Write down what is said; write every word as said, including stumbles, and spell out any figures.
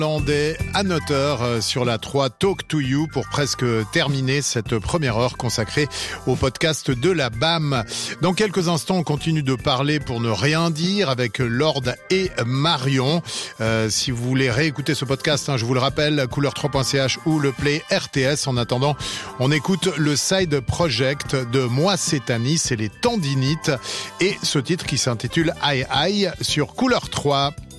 Des annoteurs sur la trois Talk to You pour presque terminer cette première heure consacrée au podcast de la B A M. Dans quelques instants, on continue de parler pour ne rien dire avec Lord et Marion. Euh, si vous voulez réécouter ce podcast, hein, je vous le rappelle, couleur trois point c h ou le play R T S. En attendant, on écoute le side project de Moi c'est Annie, c'est les tendinites et ce titre qui s'intitule Aïe Aïe sur Couleur trois.